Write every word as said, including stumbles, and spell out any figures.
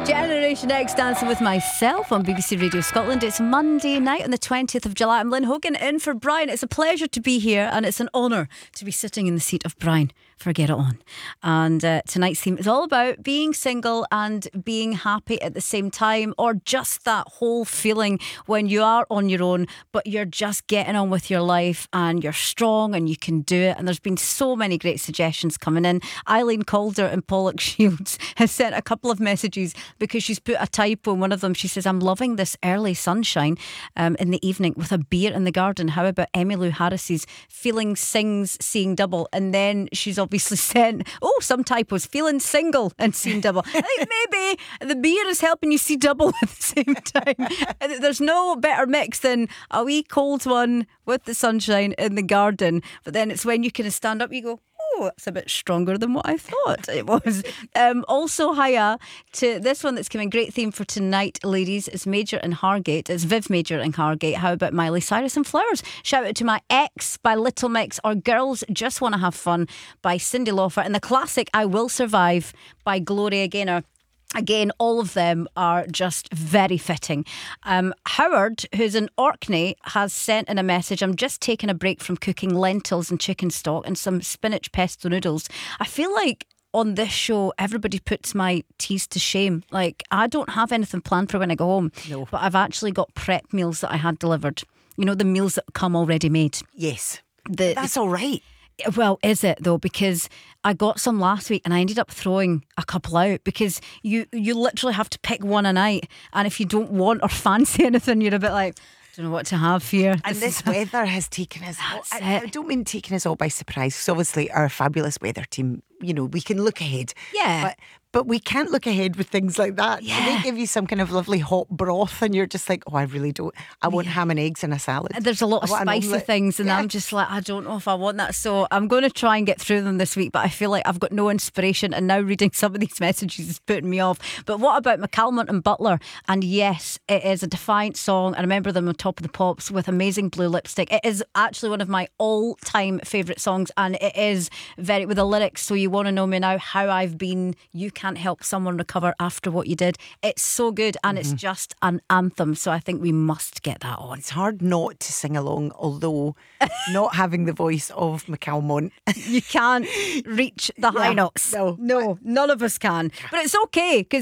Generation X dancing with myself on B B C Radio Scotland. It's Monday night on the twentieth of July. I'm Lynn Hogan in for Brian. It's a pleasure to be here and it's an honour to be sitting in the seat of Brian for Get It On. And uh, tonight's theme is all about being single and being happy at the same time, or just that whole feeling when you are on your own but you're just getting on with your life and you're strong and you can do it. And there's been so many great suggestions coming in. Eileen Calder and Pollock Shields has sent a couple of messages because she's put a typo in one of them. She says, I'm loving this early sunshine um, in the evening with a beer in the garden. How about Emmylou Harris's feeling sings seeing double? And then she's obviously sent, oh, some typos, feeling single and seeing double. I think maybe the beer is helping you see double at the same time. There's no better mix than a wee cold one with the sunshine in the garden. But then it's when you kind of stand up, you go, oh, it's a bit stronger than what I thought it was. Um, also, hiya to this one that's coming. Great theme for tonight, ladies. It's Major and Hargate. It's Viv Major and Hargate. How about Miley Cyrus and Flowers? Shout out to My Ex by Little Mix, or Girls Just Want to Have Fun by Cyndi Lauper, and the classic I Will Survive by Gloria Gaynor. Again, all of them are just very fitting. Um, Howard, who's in Orkney, has sent in a message. I'm just taking a break from cooking lentils and chicken stock and some spinach pesto noodles. I feel like on this show, everybody puts my teas to shame. Like, I don't have anything planned for when I go home. No. But I've actually got prep meals that I had delivered. You know, the meals that come already made. Yes. The, That's all right. Well, is it though? Because I got some last week and I ended up throwing a couple out because you you literally have to pick one a night, and if you don't want or fancy anything, you're a bit like, I don't know what to have here. And this, this weather has taken us all, That's I, it. I don't mean taking us all by surprise, because obviously our fabulous weather team, you know, we can look ahead. Yeah. But, but we can't look ahead with things like that. Yeah. They give you some kind of lovely hot broth and you're just like, oh, I really don't. I want Yeah. ham and eggs and a salad. There's a lot of I want an spicy omelette. things, and Yeah. I'm just like, I don't know if I want that. So I'm going to try and get through them this week, but I feel like I've got no inspiration, and now reading some of these messages is putting me off. But what about McCalmont and Butler? And yes, it is a defiant song. I remember them on Top of the Pops with Amazing Blue Lipstick. It is actually one of my all-time favourite songs, and it is very, with the lyrics, so you want to know me now, how I've been, you can't help someone recover after what you did. It's so good, and Mm-hmm. it's just an anthem, so I think we must get that on. It's hard not to sing along, although not having the voice of McCalmont. You can't reach the high Yeah, notes. no. no, none of us can. But it's okay, because